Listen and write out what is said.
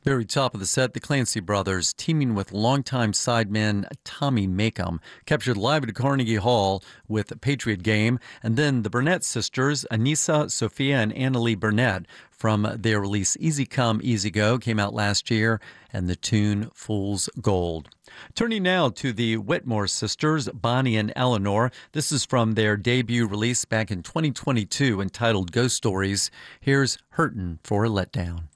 Very top of the set, the Clancy brothers, teaming with longtime sideman Tommy Makem, captured live at Carnegie Hall with Patriot Game, and then the Burnett sisters, Anissa, Sophia, and Annalie Burnett, from their release Easy Come, Easy Go, came out last year, and the tune Fool's Gold. Turning now to the Whitmore sisters, Bonnie and Eleanor. This is from their debut release back in 2022 entitled Ghost Stories. Here's Hurtin' for a Letdown.